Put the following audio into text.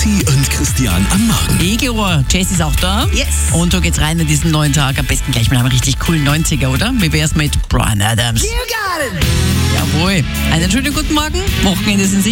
Steffi und Christian am Morgen. Igor, Jess ist auch da. Yes. Und so geht's rein in diesen neuen Tag. Am besten gleich mit einem richtig coolen 90er, oder? Wie wär's mit Bryan Adams? You got it. Jawohl. Einen schönen guten Morgen. Wochenende sind Sie.